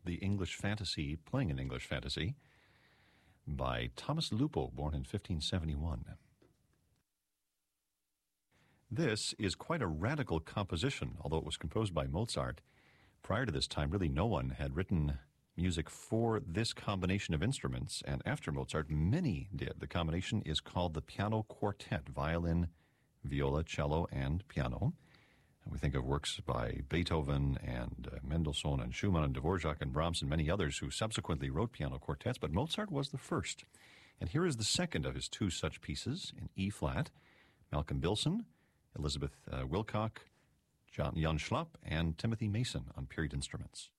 the English Fantasy, playing an English Fantasy, by Thomas Lupo, born in 1571. This is quite a radical composition, although it was composed by Mozart. Prior to this time, really no one had written music for this combination of instruments, and after Mozart, many did. The combination is called the Piano Quartet, violin, viola, cello, and piano. And we think of works by Beethoven and Mendelssohn and Schumann and Dvorak and Brahms and many others who subsequently wrote piano quartets, but Mozart was the first. And here is the second of his two such pieces in E-flat, Malcolm Bilson, Elizabeth Wilcock, Jan Schlapp, and Timothy Mason on period instruments.